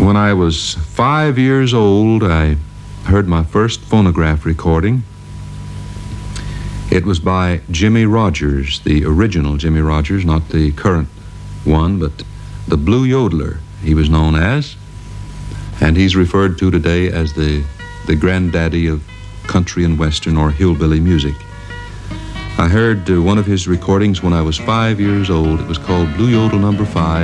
When I was 5 years old, I heard my first phonograph recording. It was by Jimmy Rogers, the original Jimmy Rogers, not the current one, but the Blue Yodeler, he was known as. And he's referred to today as the granddaddy of country and western or hillbilly music. I heard one of his recordings when I was 5 years old. It was called Blue Yodel Number 5.